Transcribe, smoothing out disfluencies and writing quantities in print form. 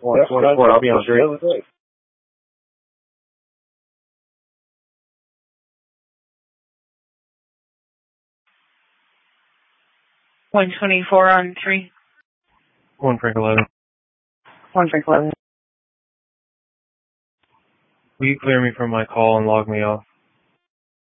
That's what I I'll be on the other day. $124 on 3. 1 Frank 11. 1 Frank 11. Will you clear me from my call and log me off?